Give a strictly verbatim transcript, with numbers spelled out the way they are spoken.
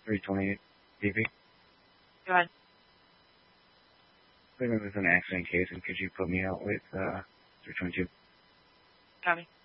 three twenty-eight D P. Go ahead. There was an accident case, and could you put me out with uh, three twenty-two? Copy.